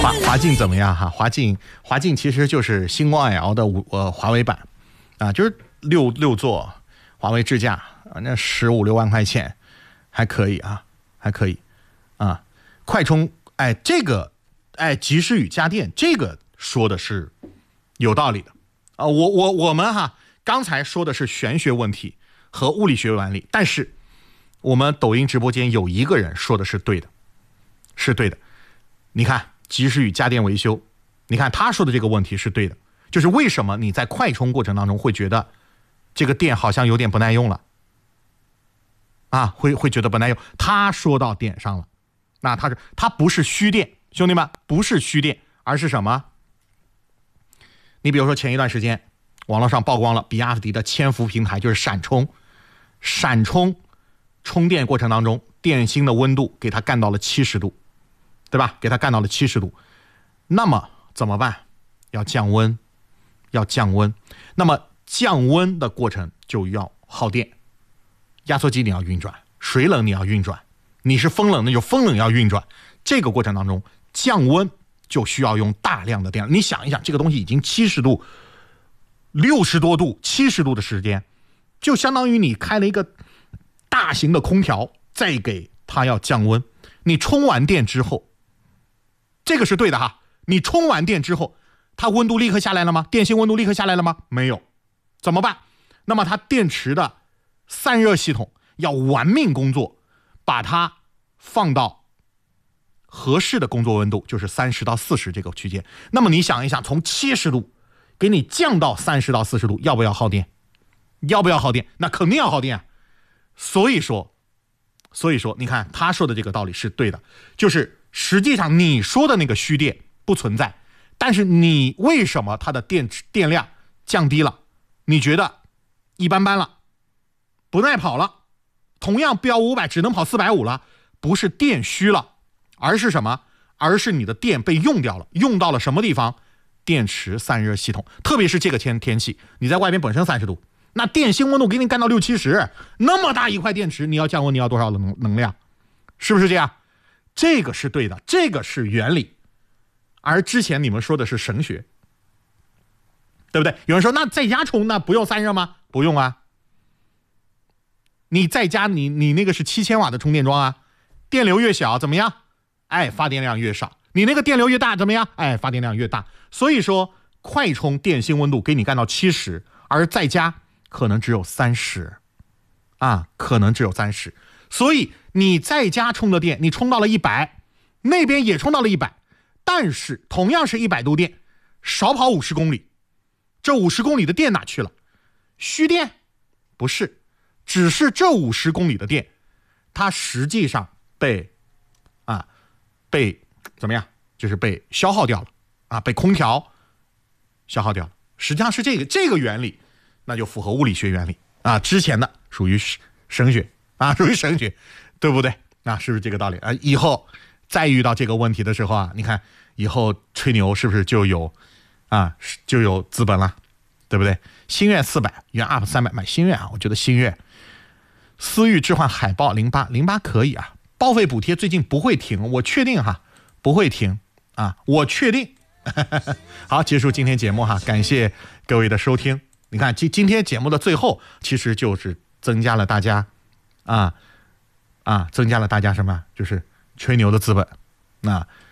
华镜怎么样哈？华镜其实就是星光 L 的华为版啊，就是六座华为智驾啊，那15、16万块钱还可以啊，还可以啊。快充，哎，这个哎，及时雨家电这个说的是有道理的啊。我们哈刚才说的是玄学问题和物理学原理，但是我们抖音直播间有一个人说的是对的，是对的。你看及时雨家电维修，你看他说的这个问题是对的，就是为什么你在快充过程当中会觉得这个电好像有点不耐用了啊，会觉得不耐用。他说到点上了，那他不是虚电，兄弟们不是虚电，而是什么？你比如说前一段时间网络上曝光了比亚迪的千伏平台，就是闪充充电过程当中电芯的温度给它干到了70度，对吧？给它干到了70度，那么怎么办？要降温。那么降温的过程就要耗电，压缩机你要运转，水冷你要运转，你是风冷那就风冷要运转，这个过程当中降温就需要用大量的电。你想一想，这个东西已经70度、60多度、70度的时间，就相当于你开了一个大型的空调，再给它要降温。你充完电之后，这个是对的哈，你充完电之后它温度立刻下来了吗？电芯温度立刻下来了吗？没有。怎么办？那么它电池的散热系统要玩命工作，把它放到合适的工作温度，就是30到40这个区间。那么你想一想，从70度给你降到30到40度，要不要耗电？要不要耗电？那肯定要耗电啊。所以说你看他说的这个道理是对的，就是实际上你说的那个虚电不存在，但是你为什么它的电量降低了？你觉得一般般了，不耐跑了，同样标500只能跑450了，不是电虚了，而是什么？而是你的电被用掉了，用到了什么地方？电池散热系统。特别是这个天气，你在外边本身30度，那电芯温度给你干到60、70，那么大一块电池，你要降温，你要多少能量？是不是这样？这个是对的，这个是原理。而之前你们说的是神学，对不对？有人说那在家充那不用散热吗？不用啊。你在家你那个是7000瓦的充电桩啊，电流越小怎么样？哎，发电量越少。你那个电流越大怎么样？哎，发电量越大。所以说快充电芯温度给你干到70，而在家可能只有30啊，可能只有30。所以你在家充的电，你充到了100，那边也充到了100，但是同样是100度电，少跑50公里，这50公里的电哪去了？虚电？不是，只是这50公里的电，它实际上被怎么样？就是被消耗掉了啊，被空调消耗掉了。实际上是这个原理，那就符合物理学原理啊。之前的属于神学啊，属于神学，对不对？啊，是不是这个道理啊？以后再遇到这个问题的时候啊，你看以后吹牛是不是就有资本了，对不对？星越400原 up 300，买星越啊，我觉得星越。思域置换海豹08可以啊，报废补贴最近不会停，我确定哈，不会停啊，我确定。好，结束今天节目哈，感谢各位的收听。你看今天节目的最后，其实就是增加了大家增加了大家什么？就是吹牛的资本。那